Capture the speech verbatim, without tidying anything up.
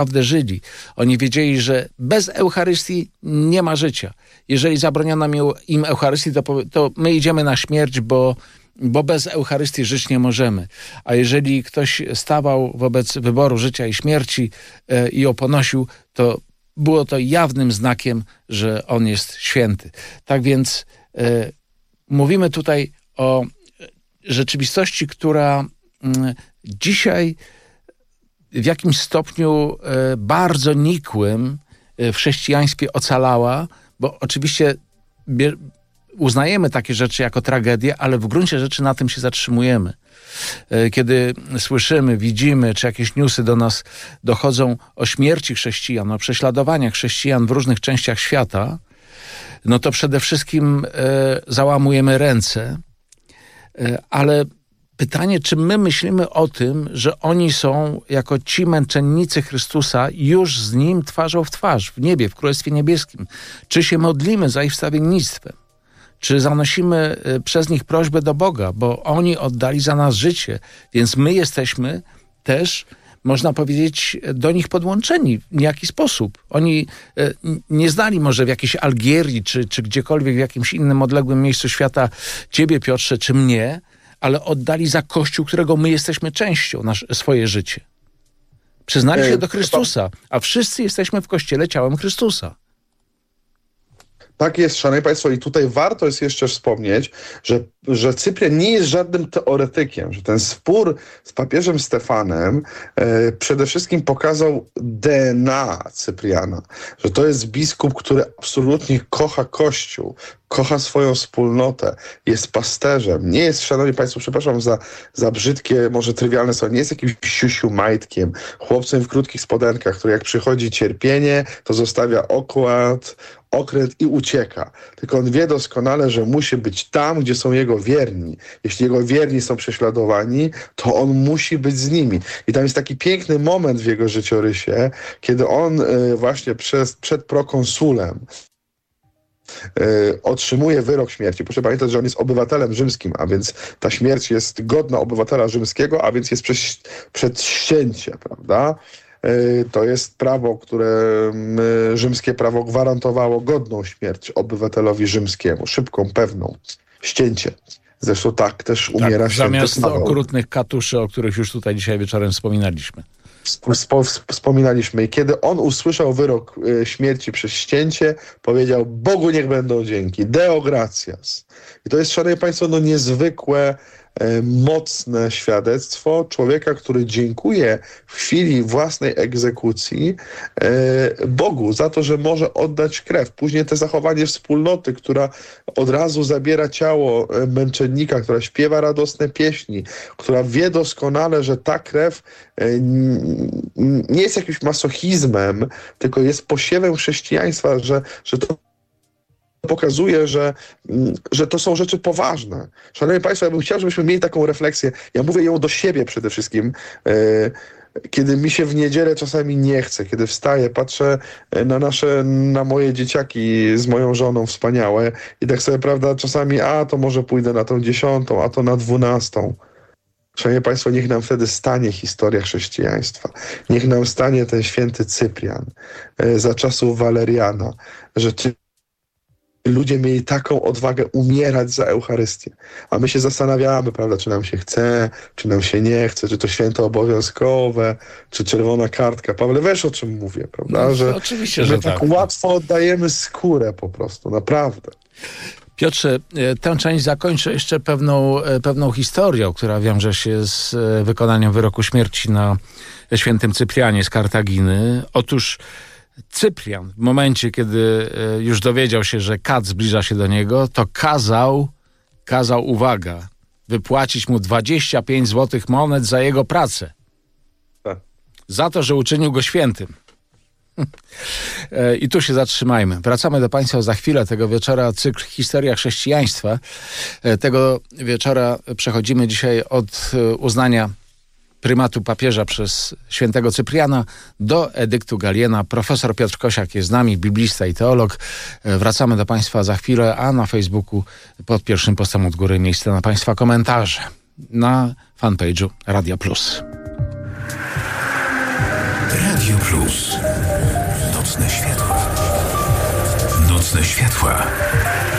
naprawdę żyli. Oni wiedzieli, że bez Eucharystii nie ma życia. Jeżeli zabroniono im Eucharystii, to, to my idziemy na śmierć, bo, bo bez Eucharystii żyć nie możemy. A jeżeli ktoś stawał wobec wyboru życia i śmierci e, i ją ponosił, to było to jawnym znakiem, że on jest święty. Tak więc e, mówimy tutaj o rzeczywistości, która m, dzisiaj w jakimś stopniu e, bardzo nikłym e, w chrześcijaństwie ocalała, bo oczywiście bie, uznajemy takie rzeczy jako tragedię, ale w gruncie rzeczy na tym się zatrzymujemy. E, kiedy słyszymy, widzimy, czy jakieś newsy do nas dochodzą o śmierci chrześcijan, o prześladowaniach chrześcijan w różnych częściach świata, no to przede wszystkim e, załamujemy ręce, e, ale pytanie, czy my myślimy o tym, że oni są jako ci męczennicy Chrystusa już z Nim twarzą w twarz, w niebie, w Królestwie Niebieskim? Czy się modlimy za ich wstawiennictwem? Czy zanosimy przez nich prośbę do Boga? Bo oni oddali za nas życie, więc my jesteśmy też, można powiedzieć, do nich podłączeni w niejaki sposób. Oni nie znali może w jakiejś Algierii, czy, czy gdziekolwiek w jakimś innym odległym miejscu świata Ciebie, Piotrze, czy mnie, ale oddali za Kościół, którego my jesteśmy częścią, nasz, swoje życie. Przyznali się do Chrystusa, a wszyscy jesteśmy w Kościele ciałem Chrystusa. Tak jest, szanowni państwo, i tutaj warto jest jeszcze wspomnieć, że, że Cyprian nie jest żadnym teoretykiem, że ten spór z papieżem Stefanem e, przede wszystkim pokazał D N A Cypriana, że to jest biskup, który absolutnie kocha Kościół, kocha swoją wspólnotę, jest pasterzem, nie jest, szanowni państwo, przepraszam za, za brzydkie, może trywialne słowo, nie jest jakimś siusiu majtkiem, chłopcem w krótkich spodenkach, który jak przychodzi cierpienie, to zostawia okład, okręt i ucieka. Tylko on wie doskonale, że musi być tam, gdzie są jego wierni. Jeśli jego wierni są prześladowani, to on musi być z nimi. I tam jest taki piękny moment w jego życiorysie, kiedy on y, właśnie przez, przed prokonsulem y, otrzymuje wyrok śmierci. Proszę pamiętać, że on jest obywatelem rzymskim, a więc ta śmierć jest godna obywatela rzymskiego, a więc jest przez, przed ścięcie, prawda? To jest prawo, które rzymskie prawo gwarantowało godną śmierć obywatelowi rzymskiemu, szybką, pewną, ścięcie. Zresztą tak też umiera tak, się. Zamiast okrutnych katuszy, o których już tutaj dzisiaj wieczorem wspominaliśmy. Spo, wspominaliśmy. I kiedy on usłyszał wyrok y, śmierci przez ścięcie, powiedział: Bogu niech będą dzięki, Deo gratias. I to jest, szanowni państwo, no niezwykłe, mocne świadectwo człowieka, który dziękuje w chwili własnej egzekucji Bogu za to, że może oddać krew. Później te zachowanie wspólnoty, która od razu zabiera ciało męczennika, która śpiewa radosne pieśni, która wie doskonale, że ta krew nie jest jakimś masochizmem, tylko jest posiewem chrześcijaństwa, że, że to pokazuje, że, że to są rzeczy poważne. Szanowni państwo, ja bym chciał, żebyśmy mieli taką refleksję. Ja mówię ją do siebie przede wszystkim. Kiedy mi się w niedzielę czasami nie chce, kiedy wstaję, patrzę na nasze, na moje dzieciaki z moją żoną wspaniałe i tak sobie, prawda, czasami a to może pójdę na tą dziesiątą, a to na dwunastą. Szanowni państwo, niech nam wtedy stanie historia chrześcijaństwa. Niech nam stanie ten święty Cyprian za czasów Waleriana, że ludzie mieli taką odwagę umierać za Eucharystię. A my się zastanawiamy, prawda, czy nam się chce, czy nam się nie chce, czy to święto obowiązkowe, czy czerwona kartka. Pawle, wiesz, o czym mówię, prawda? No, że, oczywiście, że że tak, tak łatwo oddajemy skórę po prostu, naprawdę. Piotrze, tę część zakończę jeszcze pewną, pewną historią, która wiąże się z wykonaniem wyroku śmierci na świętym Cyprianie z Kartaginy. Otóż Cyprian w momencie, kiedy już dowiedział się, że kat zbliża się do niego, to kazał, kazał, uwaga, wypłacić mu dwadzieścia pięć złotych monet za jego pracę. Tak. Za to, że uczynił go świętym. I tu się zatrzymajmy. Wracamy do Państwa za chwilę. Tego wieczora cykl Historia Chrześcijaństwa. Tego wieczora przechodzimy dzisiaj od uznania prymatu papieża przez świętego Cypriana do edyktu Galiena. Profesor Piotr Kosiak jest z nami, biblista i teolog. Wracamy do Państwa za chwilę, a na Facebooku pod pierwszym postem od góry miejsce na Państwa komentarze na fanpage'u Radia Plus. Radio Plus. Plus. Nocne światła. Nocne światła.